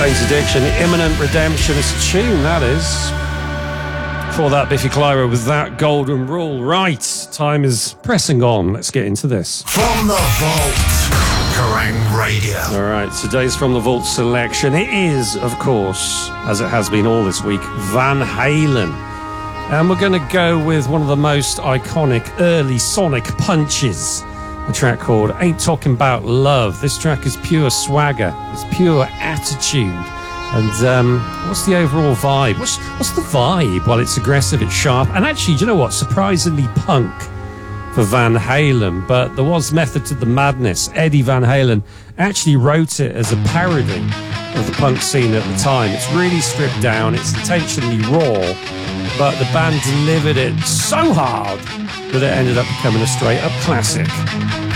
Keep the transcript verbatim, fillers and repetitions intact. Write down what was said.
Jane's Addiction, Imminent Redemption. It's a tune, that is. Before that, Biffy Clyro with That Golden Rule. Right, time is pressing on. Let's get into this. From the Vault, Kerrang Radio. All right, today's From the Vault selection. It is, of course, as it has been all this week, Van Halen. And we're going to go with one of the most iconic early sonic punches. A track called Ain't Talking About Love. This track is pure swagger. It's pure attitude. And um, what's the overall vibe? What's, what's the vibe? Well, it's aggressive, it's sharp. And actually, do you know what? Surprisingly punk for Van Halen. But there was method to the madness. Eddie Van Halen actually wrote it as a parody of the punk scene at the time. It's really stripped down. It's intentionally raw. But the band delivered it so hard that it ended up becoming a straight-up classic.